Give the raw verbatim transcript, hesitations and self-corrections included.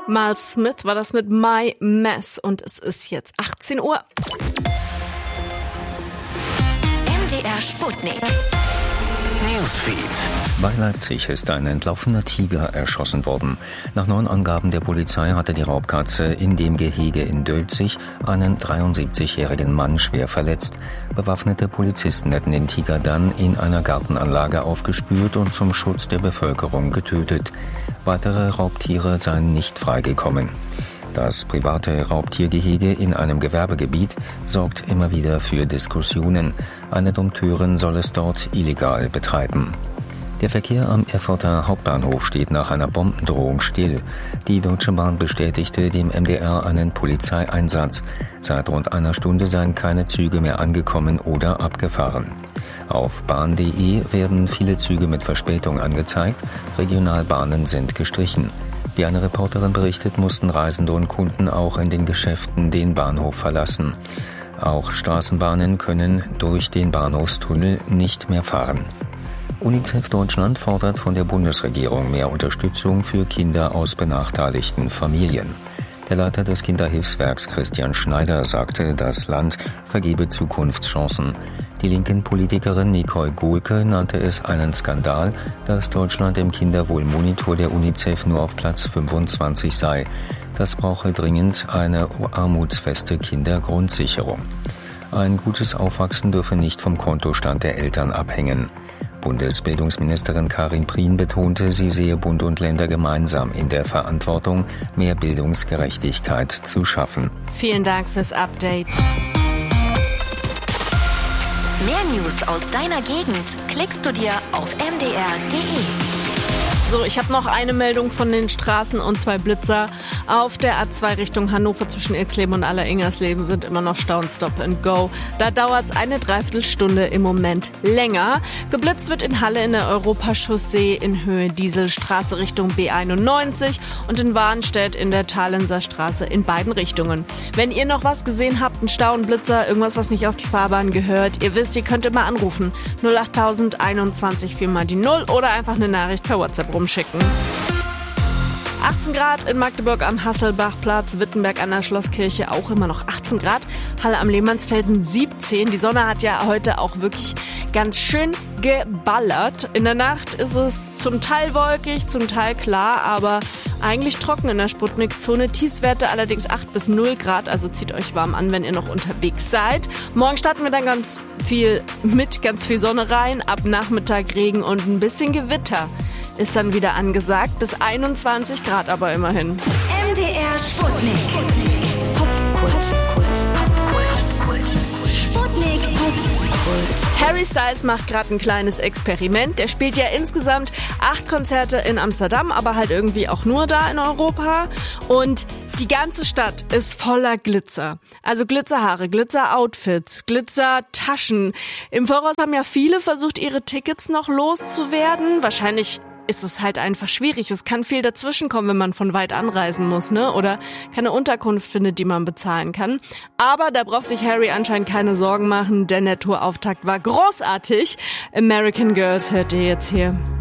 Miles Smith war das mit My Mess und es ist jetzt achtzehn Uhr. M D R Sputnik. Newsfeed. Bei Leipzig ist ein entlaufener Tiger erschossen worden. Nach neuen Angaben der Polizei hatte die Raubkatze in dem Gehege in Dölzig einen dreiundsiebzigjährigen Mann schwer verletzt. Bewaffnete Polizisten hätten den Tiger dann in einer Gartenanlage aufgespürt und zum Schutz der Bevölkerung getötet. Weitere Raubtiere seien nicht freigekommen. Das private Raubtiergehege in einem Gewerbegebiet sorgt immer wieder für Diskussionen. Eine Dompteurin soll es dort illegal betreiben. Der Verkehr am Erfurter Hauptbahnhof steht nach einer Bombendrohung still. Die Deutsche Bahn bestätigte dem M D R einen Polizeieinsatz. Seit rund einer Stunde seien keine Züge mehr angekommen oder abgefahren. Auf bahn punkt de werden viele Züge mit Verspätung angezeigt. Regionalbahnen sind gestrichen. Wie eine Reporterin berichtet, mussten Reisende und Kunden auch in den Geschäften den Bahnhof verlassen. Auch Straßenbahnen können durch den Bahnhofstunnel nicht mehr fahren. UNICEF Deutschland fordert von der Bundesregierung mehr Unterstützung für Kinder aus benachteiligten Familien. Der Leiter des Kinderhilfswerks Christian Schneider sagte, das Land vergebe Zukunftschancen. Die linken Politikerin Nicole Gohlke nannte es einen Skandal, dass Deutschland im Kinderwohlmonitor der UNICEF nur auf Platz fünfundzwanzig sei. Das brauche dringend eine armutsfeste Kindergrundsicherung. Ein gutes Aufwachsen dürfe nicht vom Kontostand der Eltern abhängen. Bundesbildungsministerin Karin Prien betonte, sie sehe Bund und Länder gemeinsam in der Verantwortung, mehr Bildungsgerechtigkeit zu schaffen. Vielen Dank fürs Update. Mehr News aus deiner Gegend klickst du dir auf m d r punkt de. So, ich habe noch eine Meldung von den Straßen und zwei Blitzer. Auf der A zwei Richtung Hannover zwischen Ilksleben und Aller-Ingersleben sind immer noch Stau und Stop and Go. Da dauert es eine Dreiviertelstunde im Moment länger. Geblitzt wird in Halle in der Europachaussee in Höhe Dieselstraße Richtung B einundneunzig und in Warnstedt in der Thalenser Straße in beiden Richtungen. Wenn ihr noch was gesehen habt, einen Stau, einen Blitzer, irgendwas, was nicht auf die Fahrbahn gehört, ihr wisst, ihr könnt immer anrufen. null acht tausend einundzwanzig vier mal die null oder einfach eine Nachricht per WhatsApp rumschicken. achtzehn Grad in Magdeburg am Hasselbachplatz, Wittenberg an der Schlosskirche auch immer noch achtzehn Grad, Halle am Lehmannsfelsen siebzehn. Die Sonne hat ja heute auch wirklich ganz schön geballert. In der Nacht ist es zum Teil wolkig, zum Teil klar, aber eigentlich trocken in der Sputnik-Zone. Tiefstwerte allerdings acht bis null Grad, also zieht euch warm an, wenn ihr noch unterwegs seid. Morgen starten wir dann ganz viel mit, ganz viel Sonne rein, ab Nachmittag Regen und ein bisschen Gewitter ist dann wieder angesagt, bis einundzwanzig Grad aber immerhin. M D R Sputnik. Popkult. Popkult. Sputnik. Popkult. Harry Styles macht gerade ein kleines Experiment. Der spielt ja insgesamt acht Konzerte in Amsterdam, aber halt irgendwie auch nur da in Europa. Und die ganze Stadt ist voller Glitzer. Also Glitzerhaare, Glitzeroutfits, Glitzertaschen. Im Voraus haben ja viele versucht, ihre Tickets noch loszuwerden. Wahrscheinlich ist es halt einfach schwierig. Es kann viel dazwischen kommen, wenn man von weit anreisen muss, ne? Oder keine Unterkunft findet, die man bezahlen kann. Aber da braucht sich Harry anscheinend keine Sorgen machen, denn der Tourauftakt war großartig. American Girls hört ihr jetzt hier.